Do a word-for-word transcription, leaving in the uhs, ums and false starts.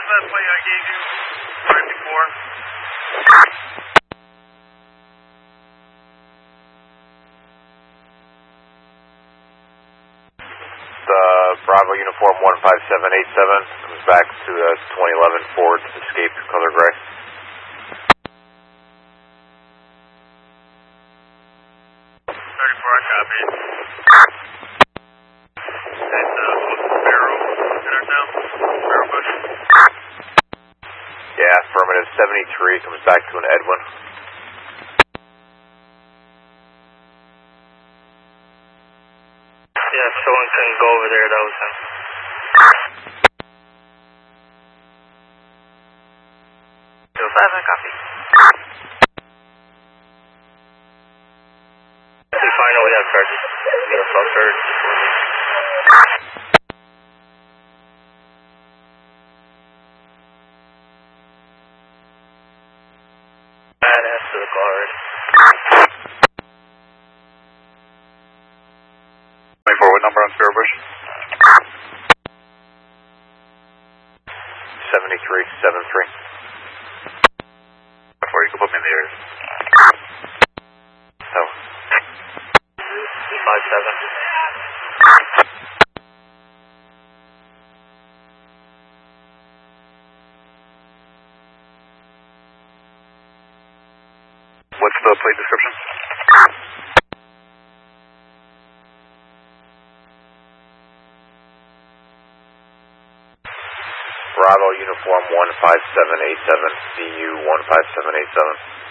that plate I gave you right before? The Bravo Uniform one five seven eight seven comes back to the twenty eleven Ford Escape color gray. thirty-four, I copy. That's uh, what's the Barrow in our town? Barrow Bush? Yeah, affirmative. seventy-three comes back to an Edwin. Yeah, if someone couldn't go over there, that was him. two five, I copy. We finally have charges. We got a false charge. Badass to the car already. twenty-four, what number on Sparrow Bush? seventy-three seventy-three. Before you can put me in the air. So, five seven. What's the plate description? Bravo Uniform one five seven eight seven, B U one five seven eight seven.